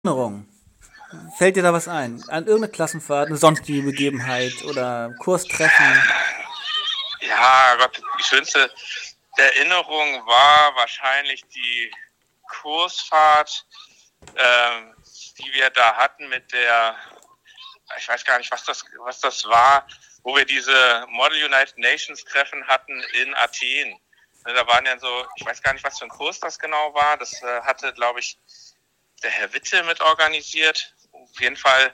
Erinnerung. Fällt dir da was ein? An irgendeine Klassenfahrt, eine sonstige Begebenheit oder Kurstreffen? Ja, Gott, die schönste Erinnerung war wahrscheinlich die Kursfahrt, die wir da hatten mit der, ich weiß gar nicht, was das war, wo wir diese Model United Nations Treffen hatten in Athen. Da waren ja so, ich weiß gar nicht, was für ein Kurs das genau war. Das hatte, glaube ich, der Herr Witte mit organisiert. Auf jeden Fall,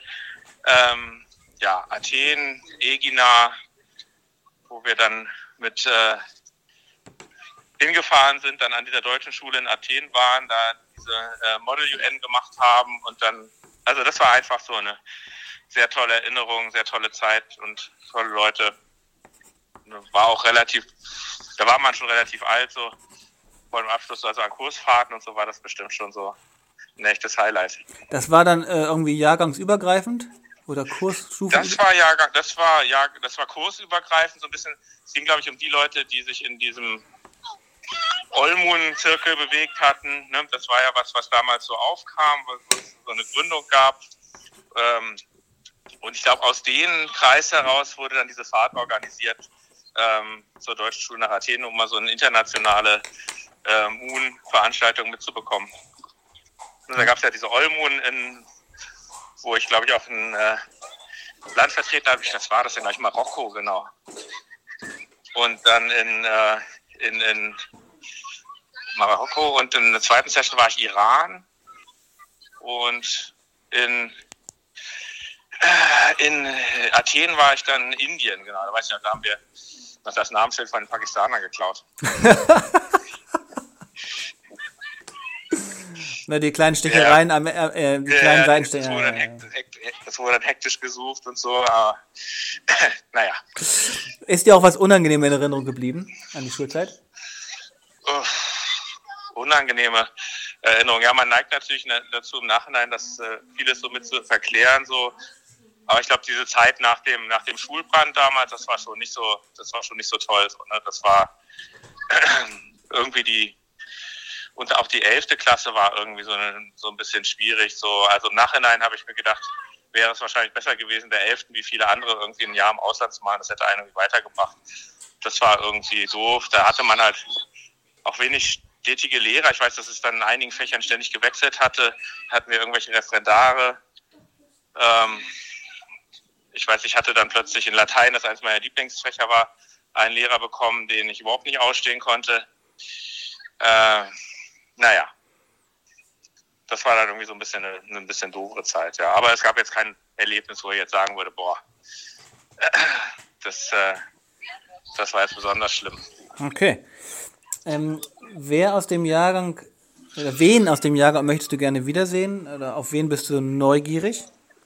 Athen, Egina, wo wir dann mit hingefahren sind, dann an dieser deutschen Schule in Athen waren, da diese Model UN gemacht haben und dann, also das war einfach so eine sehr tolle Erinnerung, sehr tolle Zeit und tolle Leute. War auch da war man schon relativ alt, so vor dem Abschluss, also an Kursfahrten und so war das bestimmt schon so ein echtes Highlight. Das war dann irgendwie jahrgangsübergreifend oder Kursstufen? Das war kursübergreifend, so ein bisschen. Es ging, glaube ich, um die Leute, die sich in diesem Olmun-Zirkel bewegt hatten. Ne? Das war ja was damals so aufkam, wo es so eine Gründung gab. Und ich glaube, aus dem Kreis heraus wurde dann diese Fahrt organisiert zur Deutschen Schule nach Athen, um mal so eine internationale Moon-Veranstaltung mitzubekommen. Und da gab es ja diese Olmun, wo ich, glaube ich, auch ein Land vertreten habe. Das war das ja gleich Marokko, genau. Und dann in Marokko und in der zweiten Session war ich Iran und in Athen war ich dann in Indien, genau. Da weiß ich noch, da haben wir noch das Namensschild von den Pakistanern geklaut. Na, die kleinen Stichereien, die kleinen Seitenstechereien. Das wurde dann hektisch gesucht und so, aber naja. Ist dir auch was unangenehm in Erinnerung geblieben an die Schulzeit? Unangenehme Erinnerung. Ja, man neigt natürlich dazu im Nachhinein, das vieles so mit zu verklären, so. Aber ich glaube, diese Zeit nach dem Schulbrand damals, das war schon nicht so toll. So, ne? Das war irgendwie und auch die 11. Klasse war irgendwie so ein bisschen schwierig. So. Also im Nachhinein habe ich mir gedacht, wäre es wahrscheinlich besser gewesen, der 11. wie viele andere irgendwie ein Jahr im Ausland zu machen. Das hätte einen irgendwie weitergebracht. Das war irgendwie doof. Da hatte man halt auch wenig stetige Lehrer. Ich weiß, dass es dann in einigen Fächern ständig gewechselt hatte. Hatten wir irgendwelche Referendare. Ich weiß, ich hatte dann plötzlich in Latein, das eines meiner Lieblingsfächer war, einen Lehrer bekommen, den ich überhaupt nicht ausstehen konnte. Naja, das war dann irgendwie so ein bisschen eine bisschen doofere Zeit, ja. Aber es gab jetzt kein Erlebnis, wo ich jetzt sagen würde, boah, das war jetzt besonders schlimm. Okay. Wen aus dem Jahrgang möchtest du gerne wiedersehen? Oder auf wen bist du neugierig?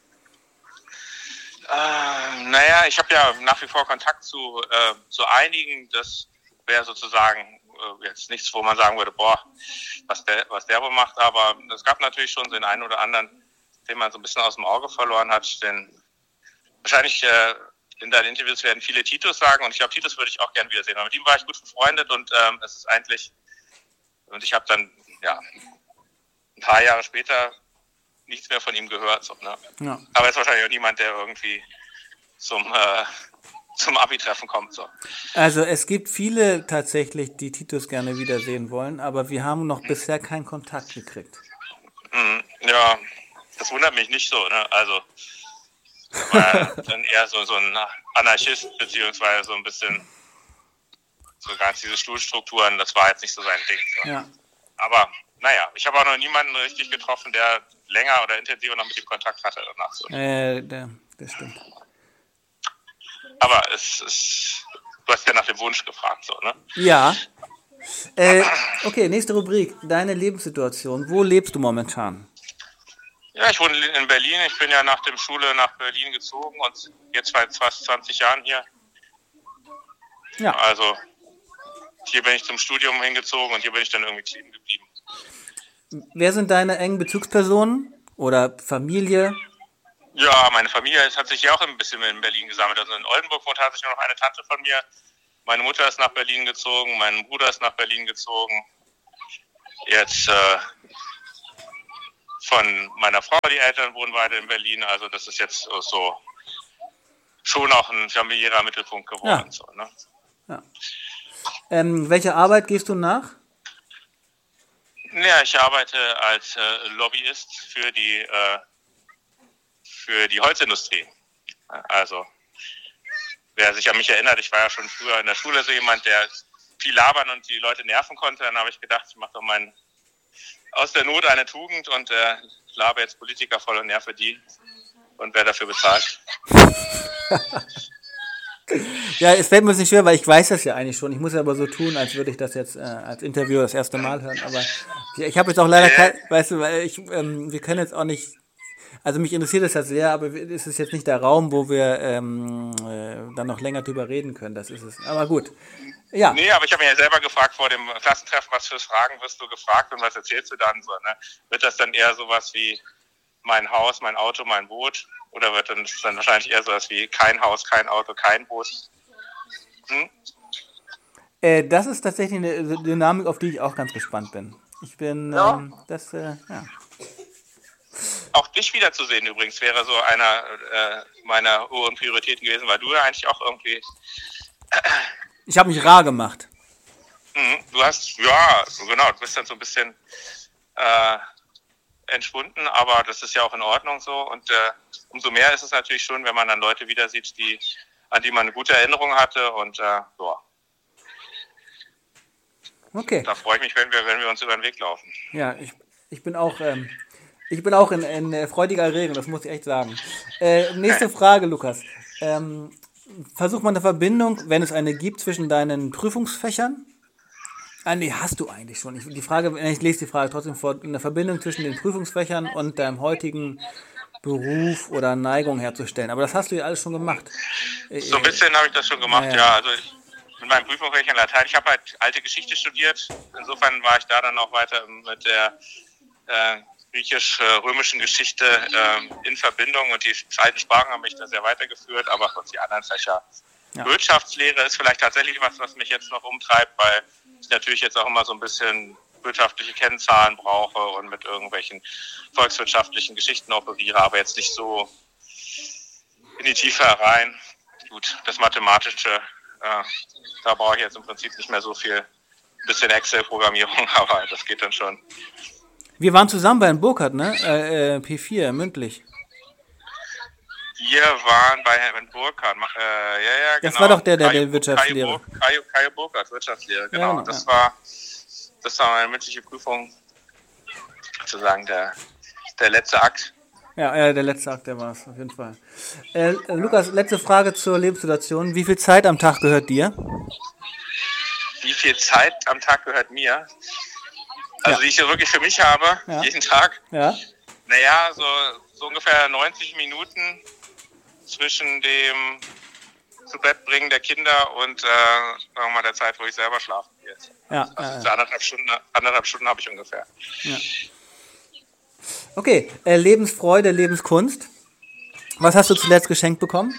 Naja, ich habe ja nach wie vor Kontakt zu einigen. Das wäre sozusagen jetzt nichts, wo man sagen würde, boah, was der wohl macht. Aber es gab natürlich schon den einen oder anderen, den man so ein bisschen aus dem Auge verloren hat. Denn wahrscheinlich in deinen Interviews werden viele Titus sagen. Und ich glaube, Titus würde ich auch gerne wiedersehen. Aber mit ihm war ich gut befreundet und es ist eigentlich... Und ich habe dann, ja, ein paar Jahre später nichts mehr von ihm gehört. So, ne? Ja. Aber er ist wahrscheinlich auch niemand, der irgendwie zum Abi-Treffen kommt. So. Also es gibt viele tatsächlich, die Titus gerne wiedersehen wollen, aber wir haben noch bisher keinen Kontakt gekriegt. Ja, das wundert mich nicht so. Ne? Also war dann eher so ein Anarchist, beziehungsweise so ein bisschen so ganz diese Schulstrukturen, das war jetzt nicht so sein Ding. So. Ja. Aber naja, ich habe auch noch niemanden richtig getroffen, der länger oder intensiver noch mit ihm Kontakt hatte danach. So. Das stimmt. Aber du hast ja nach dem Wunsch gefragt, so, ne? Ja. Okay, nächste Rubrik. Deine Lebenssituation. Wo lebst du momentan? Ja, ich wohne in Berlin. Ich bin ja nach der Schule nach Berlin gezogen und jetzt seit fast 20 Jahren hier. Ja. Also hier bin ich zum Studium hingezogen und hier bin ich dann irgendwie kleben geblieben. Wer sind deine engen Bezugspersonen oder Familie? Ja, meine Familie hat sich ja auch ein bisschen in Berlin gesammelt. Also in Oldenburg wohnt tatsächlich nur noch eine Tante von mir. Meine Mutter ist nach Berlin gezogen, mein Bruder ist nach Berlin gezogen. Jetzt von meiner Frau, die Eltern wohnen weiter in Berlin, also das ist jetzt so schon auch ein familiärer Mittelpunkt geworden. Ja. So, ne? Ja. Welche Arbeit gehst du nach? Ja, ich arbeite als Lobbyist für die Holzindustrie. Also, wer sich an mich erinnert, ich war ja schon früher in der Schule so jemand, der viel labern und die Leute nerven konnte. Dann habe ich gedacht, ich mache doch aus der Not eine Tugend und laber jetzt Politiker voll und nerve die und wer dafür bezahlt. Ja, es fällt mir nicht schwer, weil ich weiß das ja eigentlich schon. Ich muss ja aber so tun, als würde ich das jetzt als Interviewer das erste Mal hören. Aber ich habe jetzt auch leider weißt du, weil wir können jetzt auch nicht, also mich interessiert das ja sehr, aber es ist jetzt nicht der Raum, wo wir dann noch länger drüber reden können. Das ist es. Aber gut. Ja. Nee, aber ich habe mich ja selber gefragt vor dem Klassentreffen, was für Fragen wirst du gefragt und was erzählst du dann so, ne? Wird das dann eher sowas wie mein Haus, mein Auto, mein Boot? Oder wird dann wahrscheinlich eher sowas wie kein Haus, kein Auto, kein Boot? Das ist tatsächlich eine Dynamik, auf die ich auch ganz gespannt bin. Ich bin, ja. Auch dich wiederzusehen übrigens wäre so einer meiner hohen Prioritäten gewesen, weil du ja eigentlich auch irgendwie... Ich habe mich rar gemacht. Du hast, ja, genau, du bist dann so ein bisschen entschwunden, aber das ist ja auch in Ordnung so und umso mehr ist es natürlich schon, wenn man dann Leute wieder sieht, an die man eine gute Erinnerung hatte und ja. Okay. Da freue ich mich, wenn wir uns über den Weg laufen. Ja, ich bin auch in freudiger Erregung, das muss ich echt sagen. Nächste Frage, Lukas. Versuch mal eine Verbindung, wenn es eine gibt, zwischen deinen Prüfungsfächern. Nee, hast du eigentlich schon. Ich lese die Frage trotzdem vor. Eine Verbindung zwischen den Prüfungsfächern und deinem heutigen Beruf oder Neigung herzustellen. Aber das hast du ja alles schon gemacht. So ein bisschen habe ich das schon gemacht, ja. Also mit meinen Prüfungsfächern Latein. Ich habe halt alte Geschichte studiert. Insofern war ich da dann auch weiter mit der griechisch-römischen Geschichte in Verbindung. Und die alten Sprachen haben mich da sehr weitergeführt. Aber die anderen Fächer... Ja. Wirtschaftslehre ist vielleicht tatsächlich was mich jetzt noch umtreibt, weil ich natürlich jetzt auch immer so ein bisschen wirtschaftliche Kennzahlen brauche und mit irgendwelchen volkswirtschaftlichen Geschichten operiere, aber jetzt nicht so in die Tiefe herein. Gut, das Mathematische, da brauche ich jetzt im Prinzip nicht mehr so viel, ein bisschen Excel-Programmierung, aber das geht dann schon. Wir waren zusammen bei Herrn Burkhardt, ne? P4, mündlich. Wir waren bei Herrn Burkhardt. Ja, genau. Das war doch der Wirtschaftslehre. Kai Burkhardt, Wirtschaftslehre, genau. Ja, genau. Das war meine mündliche Prüfung, sozusagen der letzte Akt. Ja, der letzte Akt, der war es, auf jeden Fall. Lukas, letzte Frage zur Lebenssituation. Wie viel Zeit am Tag gehört dir? Wie viel Zeit am Tag gehört mir? Also die ich wirklich für mich habe, jeden Tag? Ja. Naja, so ungefähr 90 Minuten zwischen dem Zu-Bett-Bringen der Kinder und sagen wir mal der Zeit, wo ich selber schlafen gehe. Ja, also anderthalb Stunden habe ich ungefähr. Ja. Okay, Lebensfreude, Lebenskunst. Was hast du zuletzt geschenkt bekommen?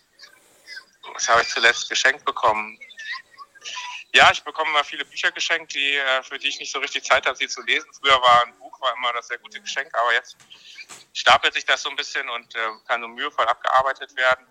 Was habe ich zuletzt geschenkt bekommen? Ja, ich bekomme immer viele Bücher geschenkt, für die ich nicht so richtig Zeit habe, sie zu lesen. Früher war ein Buch immer das sehr gute Geschenk, aber jetzt stapelt sich das so ein bisschen und kann so mühevoll abgearbeitet werden.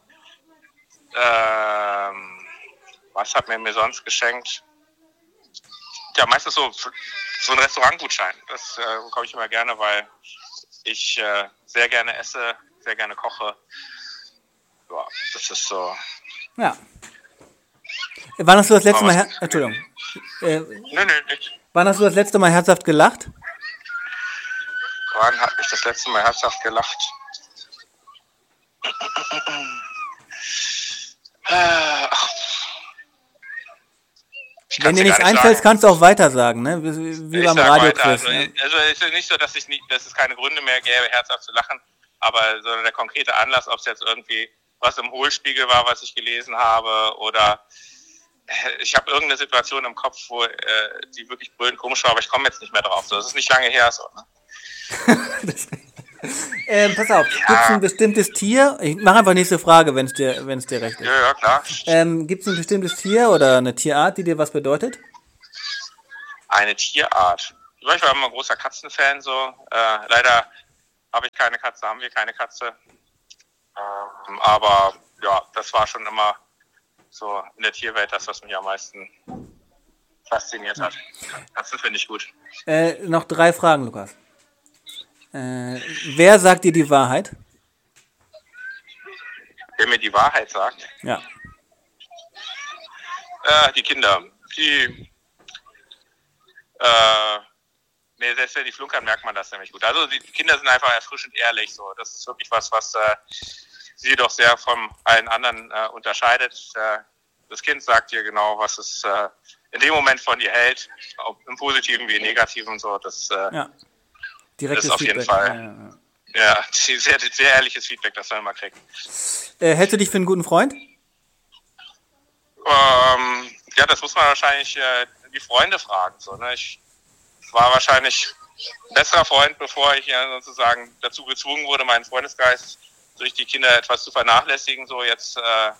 Was hat mir sonst geschenkt? Ja, meistens so ein Restaurantgutschein. Das bekomme ich immer gerne, weil ich sehr gerne esse, sehr gerne koche. Ja, das ist so. Ja. Wann hast du das letzte Mal... Entschuldigung. Nö, nicht. Wann hast du das letzte Mal herzhaft gelacht? Wann habe ich das letzte Mal herzhaft gelacht? Wenn dir nichts einfällt, kannst du auch weiter sagen, ne? Wie beim Radioquiz. Also es ist nicht so, dass es keine Gründe mehr gäbe, herzhaft zu lachen, aber so der konkrete Anlass, ob es jetzt irgendwie was im Hohlspiegel war, was ich gelesen habe, oder ich habe irgendeine Situation im Kopf, wo die wirklich brüllend komisch war, aber ich komme jetzt nicht mehr drauf. So, das ist nicht lange her so. Ne? Pass auf, gibt es ein bestimmtes Tier? Ich mache einfach nächste Frage, wenn es dir recht ist. Ja, klar. Gibt es ein bestimmtes Tier oder eine Tierart, die dir was bedeutet? Eine Tierart? Ja, ich war immer ein großer Katzenfan, so. Leider habe ich keine Katze, haben wir keine Katze. Aber ja, das war schon immer so in der Tierwelt das, was mich am meisten fasziniert hat. Katzen finde ich gut. Noch 3 Fragen, Lukas. Wer sagt dir die Wahrheit? Wer mir die Wahrheit sagt, Ja. die Kinder, selbst wenn die flunkern, merkt man das nämlich gut. Also die Kinder sind einfach erfrischend ehrlich. So. Das ist wirklich was sie doch sehr von allen anderen unterscheidet. Das Kind sagt dir genau, was es in dem Moment von dir hält, ob im Positiven wie im Negativen. So. Das Direktes ist auf jeden Feedback. Fall sehr, sehr ehrliches Feedback, das man immer kriegt. Hältst du dich für einen guten Freund? Ja, das muss man wahrscheinlich die Freunde fragen. So, ne? Ich war wahrscheinlich ein besserer Freund, bevor ich sozusagen dazu gezwungen wurde, meinen Freundesgeist durch die Kinder etwas zu vernachlässigen. So jetzt,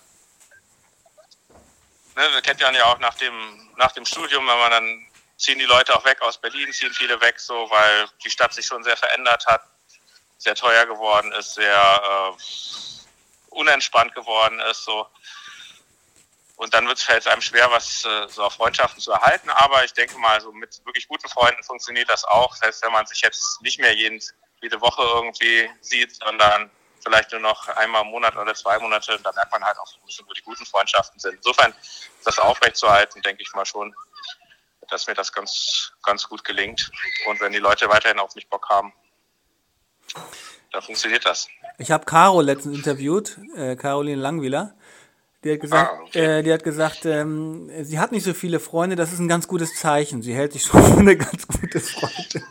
wir kennen ja auch nach dem Studium, wenn man dann ziehen die Leute auch weg aus Berlin, ziehen viele weg, so, weil die Stadt sich schon sehr verändert hat, sehr teuer geworden ist, sehr unentspannt geworden ist, so. Und dann fällt es einem schwer, was so auf Freundschaften zu erhalten. Aber ich denke mal, so mit wirklich guten Freunden funktioniert das auch. Selbst wenn man sich jetzt nicht mehr jede Woche irgendwie sieht, sondern vielleicht nur noch einmal im Monat oder 2 Monate, dann merkt man halt auch ein bisschen, wo die guten Freundschaften sind. Insofern das aufrechtzuerhalten, denke ich mal schon, dass mir das ganz, ganz gut gelingt. Und wenn die Leute weiterhin auf mich Bock haben, dann funktioniert das. Ich habe Caro letztens interviewt, Caroline Langwieler. Die hat gesagt, sie hat nicht so viele Freunde, das ist ein ganz gutes Zeichen. Sie hält sich schon für eine ganz gute Freundin.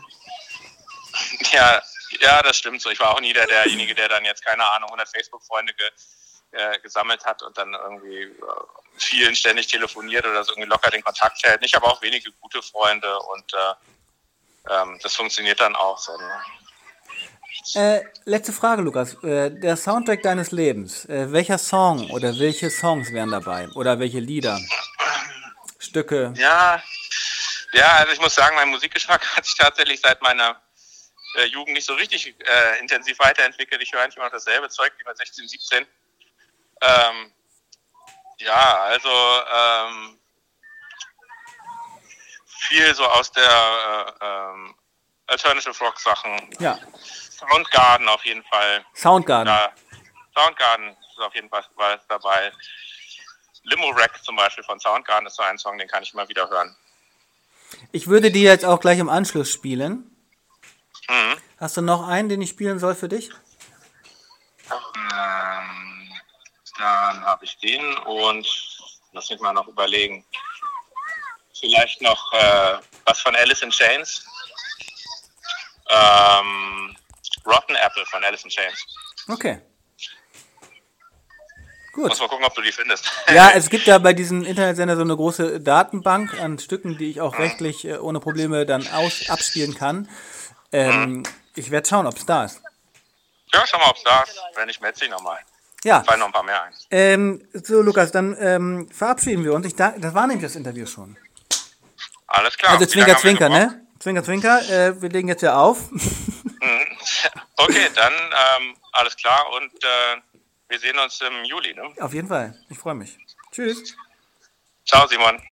Ja, das stimmt so. Ich war auch nie derjenige, der dann jetzt, keine Ahnung, 100 Facebook-Freunde gesammelt hat und dann irgendwie vielen ständig telefoniert oder so irgendwie locker den Kontakt hält. Ich habe auch wenige gute Freunde und das funktioniert dann auch so. Ne? Letzte Frage, Lukas. Der Soundtrack deines Lebens. Welcher Song oder welche Songs wären dabei? Oder welche Lieder? Stücke? Ja, also ich muss sagen, mein Musikgeschmack hat sich tatsächlich seit meiner Jugend nicht so richtig intensiv weiterentwickelt. Ich höre eigentlich immer noch dasselbe Zeug wie mit 16, 17. Viel so aus der Alternative Rock Sachen. Ja. Soundgarden auf jeden Fall. Soundgarden. Ja, Soundgarden ist auf jeden Fall dabei. Limo Wreck zum Beispiel von Soundgarden ist so ein Song, den kann ich immer wieder hören. Ich würde die jetzt auch gleich im Anschluss spielen. Mhm. Hast du noch einen, den ich spielen soll für dich? Dann habe ich den und lass mich mal noch überlegen. Vielleicht noch was von Alice in Chains. Rotten Apple von Alice in Chains. Okay. Gut. Muss mal gucken, ob du die findest. Ja, es gibt ja bei diesem Internetsender so eine große Datenbank an Stücken, die ich auch rechtlich ohne Probleme dann abspielen kann. Ich werde schauen, ob es da ist. Ja, schau mal, ob es da ist. Wenn nicht, melde ich nochmal. Ja. Fallen noch ein paar mehr ein. So, Lukas, dann verabschieden wir uns. Das war nämlich das Interview schon. Alles klar. Also Zwinker, Zwinker, ne? Zwinker, Zwinker. Wir legen jetzt ja auf. Okay, dann alles klar und wir sehen uns im Juli, ne? Auf jeden Fall. Ich freue mich. Tschüss. Ciao, Simon.